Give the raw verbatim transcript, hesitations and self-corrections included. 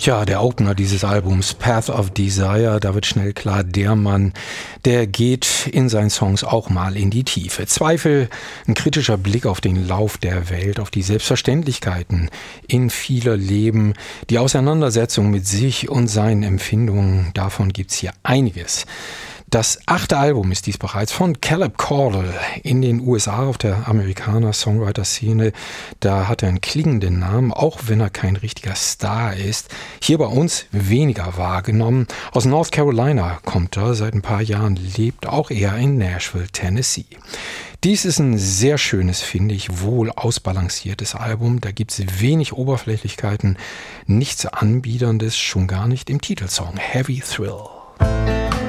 Tja, der Opener dieses Albums, Path of Desire, da wird schnell klar, der Mann, der geht in seinen Songs auch mal in die Tiefe. Zweifel, ein kritischer Blick auf den Lauf der Welt, auf die Selbstverständlichkeiten in vieler Leben, die Auseinandersetzung mit sich und seinen Empfindungen, davon gibt's hier einiges. Das achte Album ist dies bereits von Caleb Caldwell in den U S A auf der Amerikaner-Songwriter-Szene. Da hat er einen klingenden Namen, auch wenn er kein richtiger Star ist. Hier bei uns weniger wahrgenommen. Aus North Carolina kommt er, seit ein paar Jahren lebt auch er in Nashville, Tennessee. Dies ist ein sehr schönes, finde ich, wohl ausbalanciertes Album. Da gibt es wenig Oberflächlichkeiten, nichts Anbiederndes, schon gar nicht im Titelsong Heavy Thrill.